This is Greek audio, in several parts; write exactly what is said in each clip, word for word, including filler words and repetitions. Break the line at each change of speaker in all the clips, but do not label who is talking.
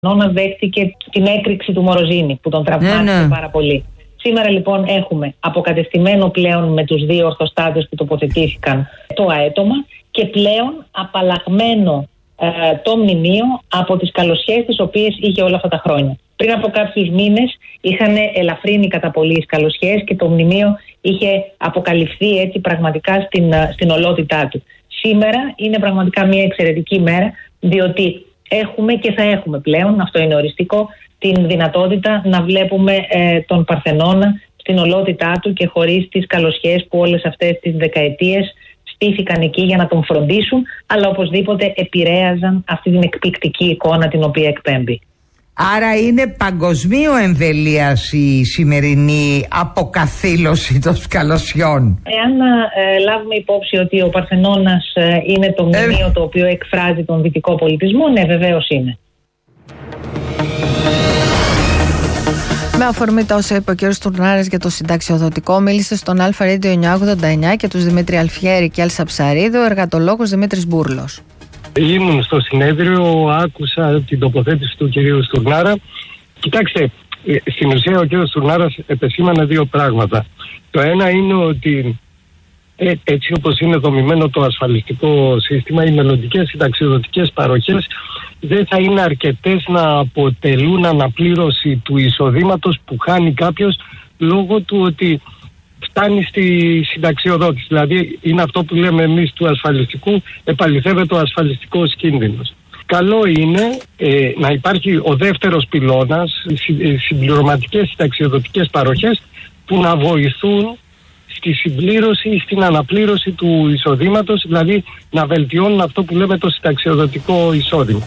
Νόνα δέχτηκε την έκρηξη του Μοροζίνη που τον τραυμάτισε ναι, ναι. πάρα πολύ. Σήμερα λοιπόν έχουμε αποκατεστημένο πλέον με τους δύο ορθοστάτες που τοποθετήθηκαν το αέτομα και πλέον απαλλαγμένο ε, το μνημείο από τις καλοσχέσεις τις οποίες είχε όλα αυτά τα χρόνια. Πριν από κάποιους μήνες είχαν ελαφρύνει κατά πολύ τις καλοσχέσεις και το μνημείο είχε αποκαλυφθεί έτσι πραγματικά στην, στην ολότητά του. Σήμερα είναι πραγματικά μια εξαιρετική μέρα, διότι έχουμε και θα έχουμε πλέον, αυτό είναι οριστικό, την δυνατότητα να βλέπουμε ε, τον Παρθενώνα στην ολότητά του και χωρίς τις καλοσχέσεις που όλες αυτές τις δεκαετίες στήθηκαν εκεί για να τον φροντίσουν, αλλά οπωσδήποτε επηρέαζαν αυτή την εκπληκτική εικόνα την οποία εκπέμπει.
Άρα είναι παγκοσμίου εμβελίας η σημερινή αποκαθήλωση των καλοσιών.
Εάν ε, λάβουμε υπόψη ότι ο Παρθενώνας ε, είναι το μνημείο ε... το οποίο εκφράζει τον δυτικό πολιτισμό, ναι, βεβαίως είναι.
Με αφορμή τα όσα είπε ο κ. Στουρνάρας για το συνταξιοδοτικό, μίλησε στον Αλφα Radio εννιακόσια ογδόντα εννιά και τους Δημήτρη Αλφιέρη και Έλσα Ψαρίδη ο εργατολόγος Δημήτρης Μπούρλος.
Ήμουν στο συνέδριο, άκουσα την τοποθέτηση του κυρίου Στουρνάρα. Κοιτάξτε, στην ουσία ο κύριος Στουρνάρας επεσήμανε δύο πράγματα. Το ένα είναι ότι ε, έτσι όπως είναι δομημένο το ασφαλιστικό σύστημα, οι μελλοντικές συνταξιοδοτικές παροχές δεν θα είναι αρκετές να αποτελούν αναπλήρωση του εισοδήματος που χάνει κάποιος λόγω του ότι φτάνει στη συνταξιοδότηση. Δηλαδή είναι αυτό που λέμε εμείς του ασφαλιστικού, επαληθεύεται ο ασφαλιστικός κίνδυνος. Καλό είναι ε, να υπάρχει ο δεύτερος πυλώνας, συ, συμπληρωματικές συνταξιοδοτικές παροχές που να βοηθούν στη συμπλήρωση ή στην αναπλήρωση του εισοδήματος, δηλαδή να βελτιώνουν αυτό που λέμε το συνταξιοδοτικό εισόδημα.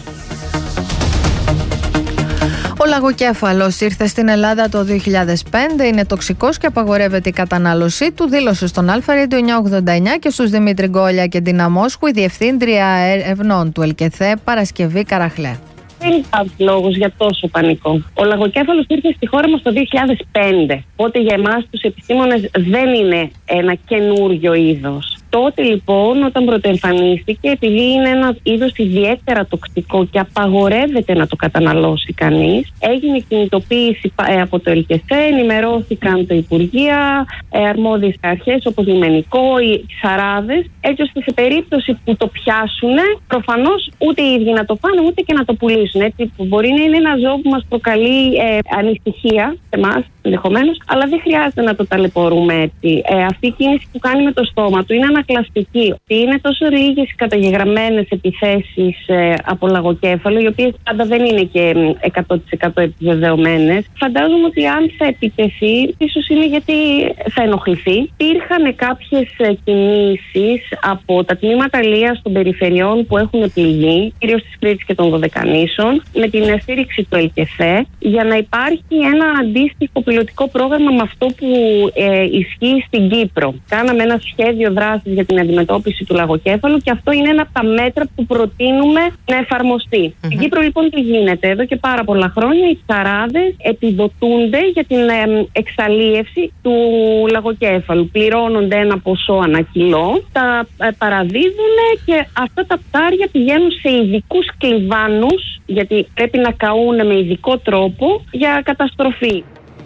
Ο λαγοκέφαλος ήρθε στην Ελλάδα το δύο χιλιάδες πέντε, είναι τοξικός και απαγορεύεται η κατανάλωσή του, δήλωσε στον Αλφα Radio εννιακόσια ογδόντα εννιά και στους Δημήτρη Γκόλια και Ντίνα Μόσχου η Διευθύντρια Ερευνών του ΕΛΚΕΘΕ Παρασκευή Καραχλέ.
Δεν υπάρχει λόγος για τόσο πανικό. Ο λαγοκέφαλος ήρθε στη χώρα μας το δύο χιλιάδες πέντε. Οπότε για εμάς τους επιστήμονες δεν είναι ένα καινούριο είδος. Τότε λοιπόν, όταν πρωτοεμφανίστηκε, επειδή είναι ένα είδος ιδιαίτερα τοξικό και απαγορεύεται να το καταναλώσει κανείς, έγινε κινητοποίηση από το ΕΛΚΕΘΕ, ενημερώθηκαν τα Υπουργεία, αρμόδιες αρχές όπως λιμενικό, οι ψαράδες, έτσι ώστε σε περίπτωση που το πιάσουν, προφανώς ούτε οι ίδιοι να το φάνε ούτε και να το πουλήσουν. Έτσι, που μπορεί να είναι ένα ζώο που μας προκαλεί ε, ανησυχία σε εμάς ενδεχομένως, αλλά δεν χρειάζεται να το ταλαιπωρούμε έτσι. Ε, αυτή η κίνηση που κάνει με το στόμα του είναι ανακλαστική. Είναι τόσο λίγες καταγεγραμμένες επιθέσεις ε, από λαγοκέφαλο, οι οποίες πάντα δεν είναι και εκατό τοις εκατό επιβεβαιωμένες. Φαντάζομαι ότι αν θα επιτεθεί, ίσως είναι γιατί θα ενοχληθεί. Υπήρχαν κάποιες κινήσεις από τα τμήματα αλίας των περιφερειών που έχουν πληγεί, κυρίως της Κρήτης και των Δωδεκανήσων, με την στήριξη του ΕΛΚΕΘΕ, για να υπάρχει ένα αντίστοιχο πιλωτικό πρόγραμμα με αυτό που ε, ισχύει στην Κύπρο. Κάναμε ένα σχέδιο δράσης για την αντιμετώπιση του λαγοκέφαλου και αυτό είναι ένα από τα μέτρα που προτείνουμε να εφαρμοστεί. Mm-hmm. Στην Κύπρο λοιπόν τι γίνεται? Εδώ και πάρα πολλά χρόνια οι ψαράδες επιδοτούνται για την ε, εξαλίευση του λαγοκέφαλου. Πληρώνονται ένα ποσό ανά κιλό, τα ε, παραδίδουν και αυτά τα ψάρια πηγαίνουν σε ειδικούς κλιβάνους, γιατί πρέπει να καούν με ειδικό τρόπο για καταστροφή.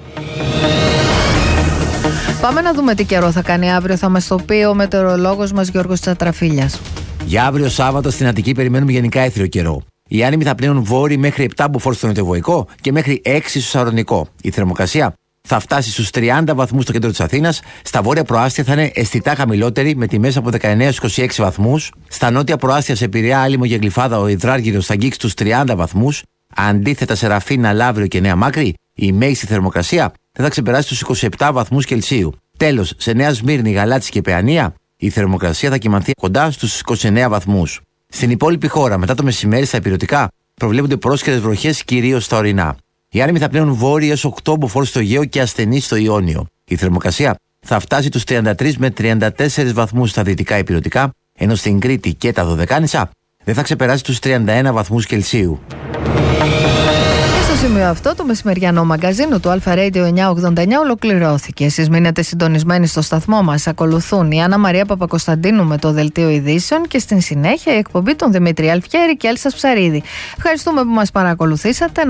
Πάμε να δούμε τι καιρό θα κάνει αύριο. Θα μας το πει ο μετεωρολόγος μας Γιώργος Τσατραφίλιας.
Για αύριο Σάββατο στην Αττική περιμένουμε γενικά έθριο καιρό. Οι άνεμοι θα πνέουν βόρειοι μέχρι επτά μποφόρ στο νοτιοβοϊκό και μέχρι έξι στο Σαρονικό. Η θερμοκρασία θα φτάσει στους τριάντα βαθμούς στο κέντρο της Αθήνας. Στα βόρεια προάστια θα είναι αισθητά χαμηλότερη με τιμές από δεκαεννέα έως είκοσι έξι βαθμούς. Στα νότια προάστια σε Πειραιά, Άλυμο και Γλυφάδα ο υδράργυρος θα αγγίξει τους τριάντα βαθμούς. Αντίθετα σε Ραφίνα, Λαύριο και Νέα Μάκρη η μέγιστη θερμοκρασία δεν θα ξεπεράσει τους είκοσι επτά βαθμούς Κελσίου. Τέλος, σε Νέα Σμύρνη, Γαλάτσι και Παιανία η θερμοκρασία θα κυμανθεί κοντά στους είκοσι εννέα βαθμούς. Στην υπόλοιπη χώρα, μετά το μεσημέρι στα ηπειρωτικά, προβλέπονται πρόσχερες βροχές κυρίως στα ορεινά. Οι άνεμοι θα πνέουν βόρειοι έως οκτώ μποφόρ στο Αιγαίο και ασθενείς στο Ιόνιο. Η θερμοκρασία θα φτάσει τους τριάντα τρεις με τριάντα τέσσερις βαθμούς στα δυτικά ηπειρωτικά, ενώ στην Κρήτη και τα Δωδεκάνησα δεν θα ξεπεράσει τους τριάντα ένα βαθμούς Κελσίου.
σημείο αυτό το μεσημεριανό μαγκαζίνο του Αλφα Radio εννιακόσια ογδόντα εννιά ολοκληρώθηκε. Εσείς μείνετε συντονισμένοι στο σταθμό μας. Ακολουθούν η Άννα Μαρία Παπακοσταντίνου με το Δελτίο Ειδήσεων και στην συνέχεια η εκπομπή των Δημήτρη Αλφιέρη και Έλσας Ψαρίδη. Ευχαριστούμε που μας παρακολουθήσατε.